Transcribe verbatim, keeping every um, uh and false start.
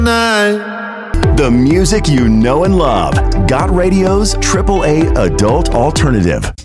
The music you know and love. Got Radio's triple A adult alternative.